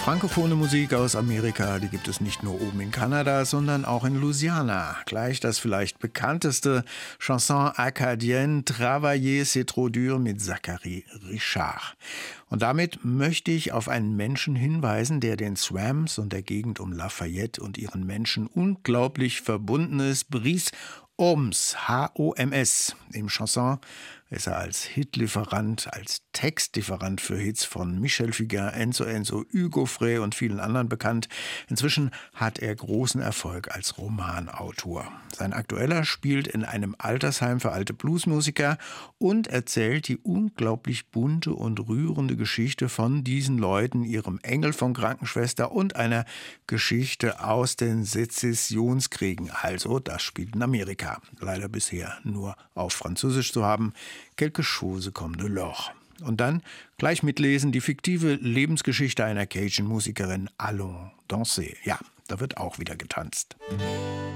Frankophone Musik aus Amerika, die gibt es nicht nur oben in Kanada, sondern auch in Louisiana. Gleich das vielleicht bekannteste Chanson acadienne Travailler c'est trop dur mit Zachary Richard. Und damit möchte ich auf einen Menschen hinweisen, der den Swams und der Gegend um Lafayette und ihren Menschen unglaublich verbunden ist. Brice Homs, H-O-M-S. Im Chanson ist er als Hitlieferant, als Textlieferant für Hits von Michel Fugain, Enzo, Hugo Frey und vielen anderen bekannt. Inzwischen hat er großen Erfolg als Romanautor. Sein aktueller spielt in einem Altersheim für alte Bluesmusiker und erzählt die unglaublich bunte und rührende Geschichte von diesen Leuten, ihrem Engel von Krankenschwester und einer Geschichte aus den Sezessionskriegen. Also, das spielt in Amerika. Leider bisher nur auf Französisch zu haben. Quelque chose comme de l'or. Und dann gleich mitlesen die fiktive Lebensgeschichte einer Cajun-Musikerin Allons danser. Ja, da wird auch wieder getanzt.